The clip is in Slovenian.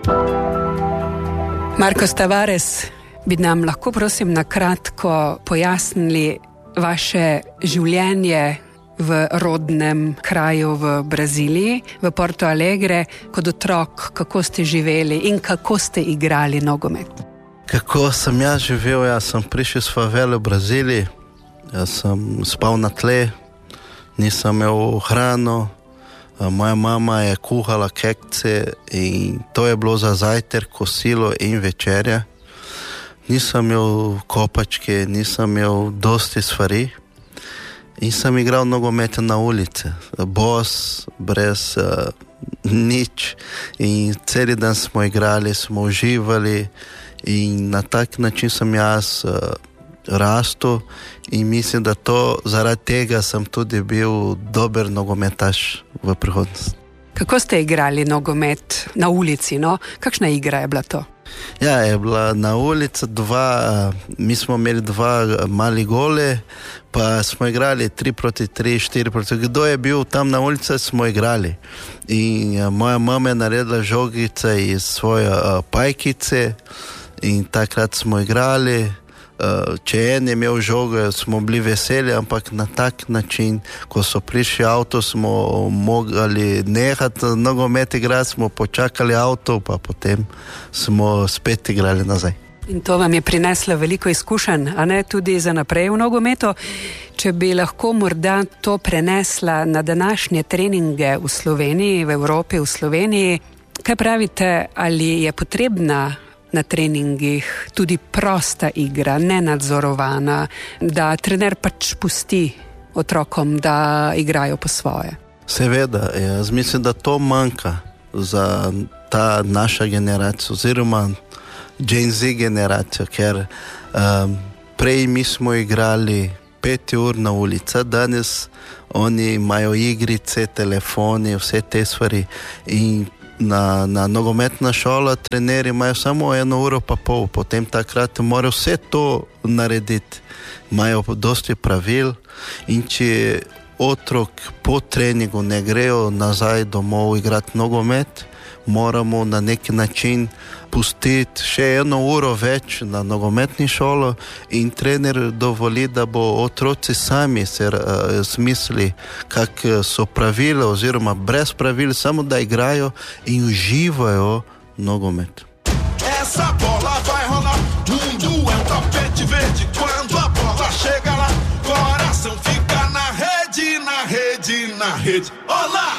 Marcos Tavares, bi nam lahko prosim na kratko pojasnili vaše življenje v rodnem kraju v Braziliji, v Porto Alegre, kot otrok, kako ste živeli in kako ste igrali nogomet? Kako sem jaz živel? Jaz sem prišel s favele v Braziliji, jaz sem spal na tle, nisem imel hrano, moja mama je kuhala kekce in to je bilo za zajtrk, kosilo in večerja. Nisem imel kopačke, nisem imel dosti stvari in sem igral nogomet na ulici, bos, brez nič in celi dan smo igrali, smo uživali in na tak način sem jaz rastel in mislim, da to zaradi tega sem tudi bil dober nogometaš v prihodnosti. Kako ste igrali nogomet na ulici, no? Kakšna igra je bila to? Ja, je bila na ulici mi smo imeli 2 mali gole, pa smo igrali 3 proti 3, 4 proti 3. Kdo je bil tam na ulici, smo igrali. In moja mama je naredila žogice iz svoje pajkice in takrat smo igrali. Če en je imel žogo, smo bili veseli, ampak na tak način, ko so prišli avto, smo mogli nehati nogomet igrati, smo počakali avto, pa potem smo spet igrali nazaj. In to vam je prineslo veliko izkušenj, a ne tudi za naprej v nogometu. Če bi lahko morda to prenesla na današnje treninge v Sloveniji, v Evropi, v Sloveniji, kaj pravite, ali je potrebna na treningih tudi prosta igra, nenadzorovana, da trener pač pusti otrokom, da igrajo po svoje? Seveda, jaz mislim, da to manjka za ta naša generacija, oziroma Gen Z generacijo, ker prej mi smo igrali 5 ur na ulici, danes oni imajo igrice, telefoni, vse te stvari in na nogometna šola trenerji imajo samo 1,5 ure, potem takrat morajo vse to narediti. Imajo dosti pravil in če otrok po treningu ne grejo nazaj domov igrati nogomet, moramo na neki način pustiti še 1 uro več na nogometni šolo in trener dovoli, da bo otroci sami se smisli, kak so pravila oziroma brez pravil, samo da igrajo in uživajo nogomet. Essa bola vai rolar, mundo é tapete verde, quando a bola chega lá, coração fica na rede, na rede, na rede. Olá!